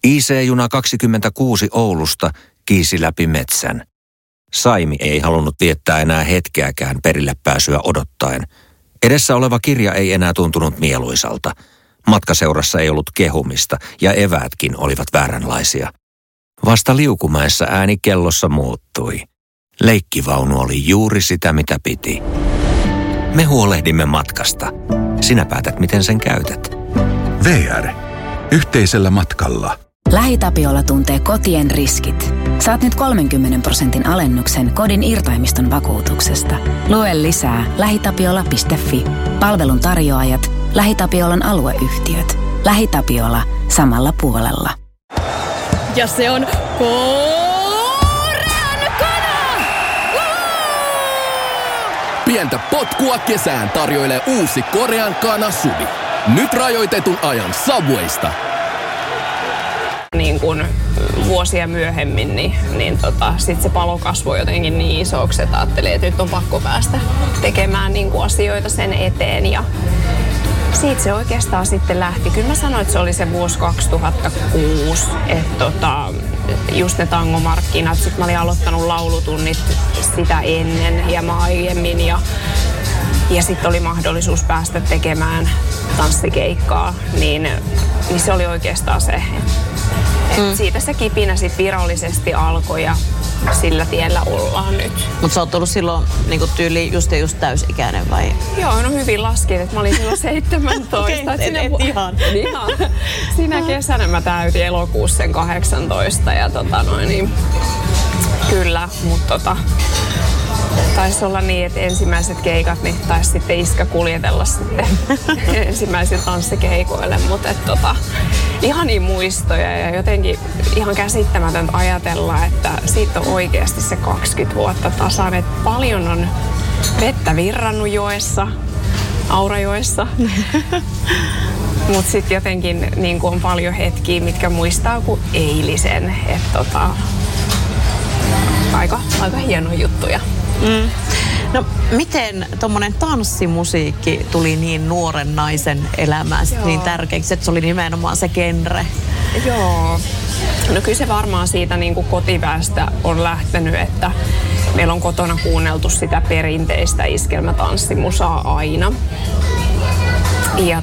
IC-juna 26 Oulusta kiisi läpi metsän. Saimi ei halunnut viettää enää hetkeäkään perille pääsyä odottaen. Edessä oleva kirja ei enää tuntunut mieluisalta. Matkaseurassa ei ollut kehumista ja eväätkin olivat vääränlaisia. Vasta Liukumäessä ääni kellossa muuttui. Leikkivaunu oli juuri sitä, mitä piti. Me huolehdimme matkasta. Sinä päätät, miten sen käytät. VR. Yhteisellä matkalla. LähiTapiola tuntee kotien riskit. Saat nyt 30% alennuksen kodin irtaimiston vakuutuksesta. Lue lisää lähitapiola.fi. Palvelun tarjoajat, LähiTapiolan alueyhtiöt. LähiTapiola samalla puolella. Ja se on Korean kana! Pientä potkua kesään tarjoilee uusi Korean kana Subi. Nyt rajoitetun ajan Subwaysta. Niin kuin vuosia myöhemmin, niin sitten se palo kasvoi jotenkin niin isoksi, että ajattelin, että nyt on pakko päästä tekemään niin kuin asioita sen eteen. Ja siitä se oikeastaan sitten lähti. Kyllä mä sanoin, että se oli se vuosi 2006, että just ne tangomarkkinat. Sitten mä olin aloittanut laulutunnit sitä ennen hieman aiemmin ja sitten oli mahdollisuus päästä tekemään tanssikeikkaa, niin se oli oikeastaan se. Siitä se kipinä sitten virallisesti alkoi ja sillä tiellä ollaan nyt. Mutta sä oot ollut silloin niinku tyyli just täysikäinen vai? Joo, no hyvin laskin, että mä olin silloin 17. Okei, ihan. Siinä kesänä mä täytin elokuussa sen 18 ja kyllä, mutta taisi olla niin, että ensimmäiset keikat niin taisi sitten iskä kuljetella sitten ensimmäisille tanssikeikoille, mutta ihania muistoja ja jotenkin ihan käsittämätöntä ajatella, että siitä on oikeasti se 20 vuotta tasan, että paljon on vettä virrannut joessa, Aurajoessa, mutta sitten jotenkin niin on paljon hetkiä, mitkä muistaa kuin eilisen, että aika hienoja juttuja. No miten tommonen tanssimusiikki tuli niin nuoren naisen elämään niin tärkeäksi, että se oli nimenomaan se genre? Joo. No kyllä se varmaan siitä niin kuin kotiväestä on lähtenyt, että meillä on kotona kuunneltu sitä perinteistä iskelmätanssimusaa aina. Ja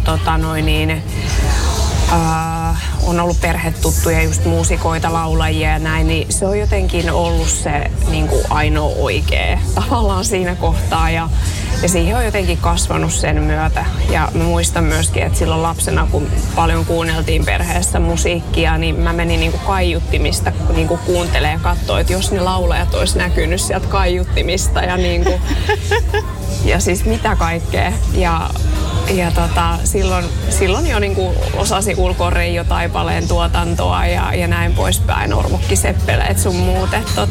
on ollut perhetuttuja just muusikoita, laulajia ja näin, niin se on jotenkin ollut se niin kuin ainoa oikea tavallaan siinä kohtaa ja siihen on jotenkin kasvanut sen myötä. Ja mä muistan myöskin, että silloin lapsena, kun paljon kuunneltiin perheessä musiikkia, niin mä menin niin kuin kaiuttimista niin kuin kuuntelemaan ja katsoin, että jos ne laulajat olisi näkynyt sieltä kaiuttimista ja niin kuin, ja siis mitä kaikkea. Ja silloin jo niin kuin osasi ulkoa Reijo Taipaleen tuotantoa ja näin poispäin, Ormukki Seppeleet sun muut.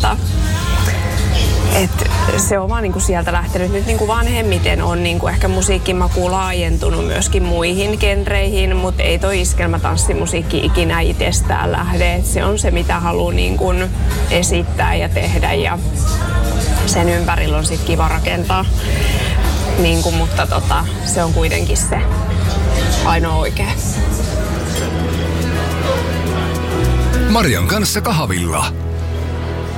Se on vaan niin kuin sieltä lähtenyt. Nyt niin kuin vanhemmiten on niin kuin ehkä musiikkimaku laajentunut myöskin muihin genreihin, mutta ei toi iskelmätanssimusiikki ikinä itsestään lähde. Et se on se, mitä haluaa niin kuin esittää ja tehdä ja sen ympärillä on sitten kiva rakentaa. Niin kuin, mutta se on kuitenkin se ainoa oikea. Marian kanssa kahvilla.